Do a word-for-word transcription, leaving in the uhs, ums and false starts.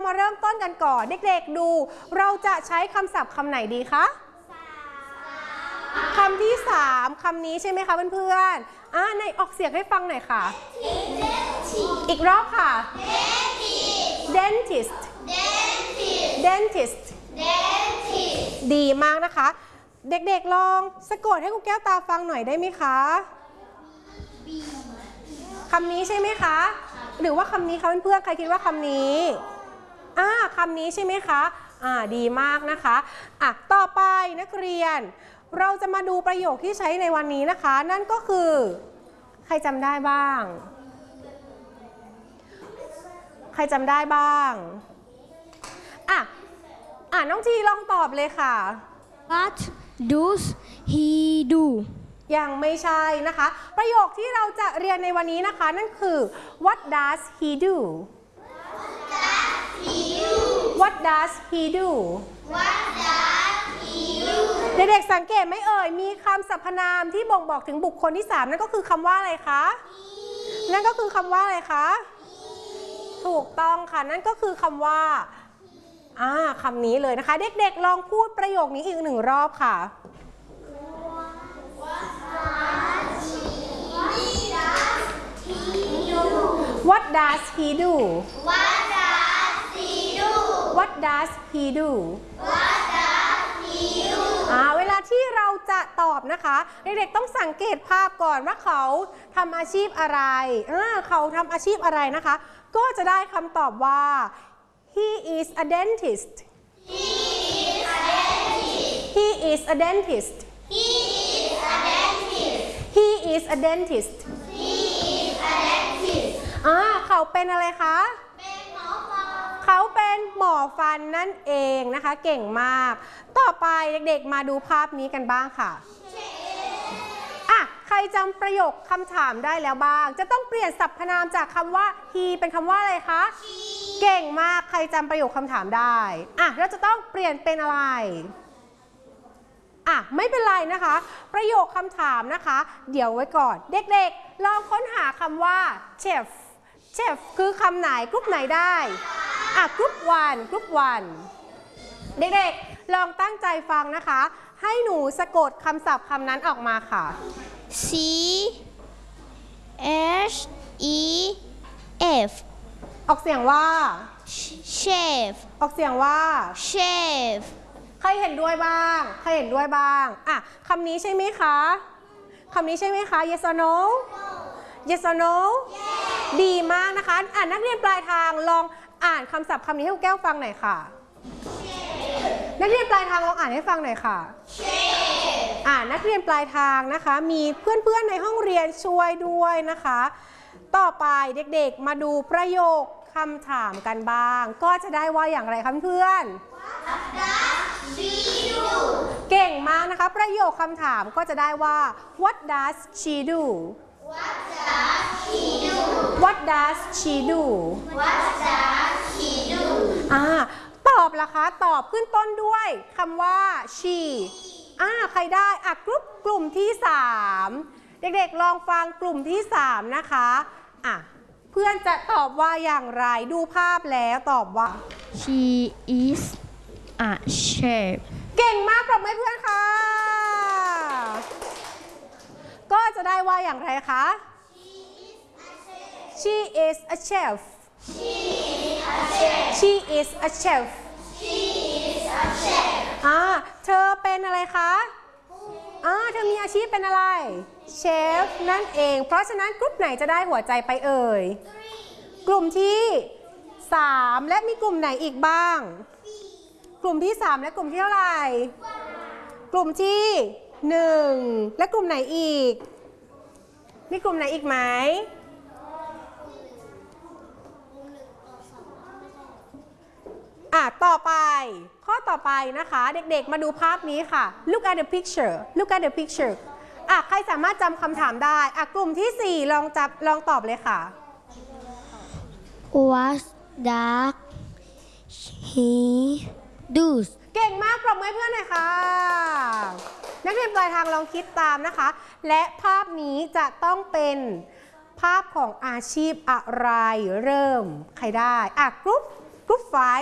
มาเริ่มต้นกันก่อนเด็กๆดูเราจะใช้คำศัพท์คำไหนดีคะคำที่สามคำนี้ใช่ไหมคะเพื่อนๆอ่าในออกเสียงให้ฟังหน่อยค่ะอีกรอบค่ะ dentist dentist ดีมากนะคะเด็กๆลองสะกดให้ครูแก้วตาฟังหน่อยได้ไหมคะคำนี้ใช่ไหมคะหรือว่าคำนี้คะเพื่อนๆใครคิดว่าคำนี้อ่าคำนี้ใช่ไหมคะอ่าดีมากนะคะอ่ะต่อไปนักเรียนเราจะมาดูประโยคที่ใช้ในวันนี้นะคะนั่นก็คือใครจำได้บ้างใครจำได้บ้างอ่ะอ่ะน้องทีลองตอบเลยค่ะ What does he do ยังไม่ใช่นะคะประโยคที่เราจะเรียนในวันนี้นะคะนั่นคือ What does he do What does he do เด็กๆสังเกตไหมเอ่ยมีคำสรรพนามที่บ่งบอกถึงบุคคลที่สามนั่นก็คือคำว่าอะไรคะนั่นก็คือคำว่าอะไรคะถูกต้องค่ะนั่นก็คือคำว่าอ่าคำนี้เลยนะคะเด็กๆลองพูดประโยคนี้อีกหนึ่งรอบค่ะWhat does he do What does he do What does he do What does he do อ่าเวลาที่เราจะตอบนะคะเด็กๆต้องสังเกตภาพก่อนว่าเขาทำอาชีพอะไรอ่าเขาทำอาชีพอะไรนะคะก็จะได้คำตอบว่า he is a dentist He is a dentist he is a dentist He is a dentist he is a dentist He is a dentist อ่าเขาเป็นอะไรคะเป็นหมอฟันเขาเป็นหมอฟันนั่นเองนะคะเก่งมากต่อไปเด็กๆมาดูภาพนี้กันบ้างค่ะอ่ะใครจำประโยคคำถามได้แล้วบ้างจะต้องเปลี่ยนสรรพนามจากคำว่า he เป็นคำว่าอะไรคะเก่งมากใครจำประโยคคำถามได้อ่ะเราจะต้องเปลี่ยนเป็นอะไรอ่ะไม่เป็นไรนะคะประโยคคำถามนะคะเดี๋ยวไว้ก่อนเด็กๆลองค้นหาคำว่า chef chef คือคำไหนกรุ๊ปไหนได้อ่ะกรุ๊ปวันกรุ๊ปวันเด็กๆลองตั้งใจฟังนะคะให้หนูสะกดคำศัพท์คำนั้นออกมาค่ะ C H E F ออกเสียงว่า chef ออกเสียงว่า chef ใครเห็นด้วยบ้างใครเห็นด้วยบ้างอ่ะคำนี้ใช่ไหมคะคำนี้ใช่ไหมคะ yes or no yes or no ดีมากนะคะอ่านนักเรียนปลายทางลองอ่านคำศัพท์คำนี้ให้ครูแก้วฟังหน่อยค่ะนักเรียนปลายทางลองอ่านให้ฟังหน่อยค่ะอ่านนักเรียนปลายทางนะคะมีเพื่อนๆในห้องเรียนช่วยด้วยนะคะต่อไปเด็กๆมาดูประโยคคำถามกันบ้างก็จะได้ว่าอย่างไรคะเพื่อนเก่งมากนะคะประโยคคำถามก็จะได้ว่า What does she do What does he do What does she do What does he do อ่าตอบล่ะคะตอบขึ้นต้นด้วยคำว่า she อ่าใครได้อ่ะกลุ่มกลุ่มที่สามเด็กๆลองฟังกลุ่มที่สามนะคะอ่ะเพื่อนจะตอบว่าอย่างไรดูภาพแล้วตอบว่า She is a chef เก่งมากปรบมือเพื่อนค่ะก็จะได้ว่าอย่างไรคะ She is a chef She is a chef อ่าเธอเป็นอะไรคะอ่าเธอมีอาชีพเป็นอะไรเชฟนั่นเองเพราะฉะนั้นกลุ่มไหนจะได้หัวใจไปเอ่ยกลุ่มที่สามและมีกลุ่มไหนอีกบ้างกลุ่มที่สามและกลุ่มที่เท่าไหร่กลุ่มที่หนึ่งและกลุ่มไหนอีกมีกลุ่มไหนอีกไหมอ่ะต่อไปข้อต่อไปนะคะเด็กๆมาดูภาพนี้ค่ะ look at the picture look at the picture อ่ะใครสามารถจำคำถามได้อ่ะกลุ่มที่สี่ลองจับลองตอบเลยค่ะ What does he do เก่งมากปรบมือให้เพื่อนหน่อยค่ะนักเรียนปลายทางลองคิดตามนะคะและภาพนี้จะต้องเป็นภาพของอาชีพอะไรเริ่มใครได้อ่ะกรุ๊ปกรุ๊ปไฟ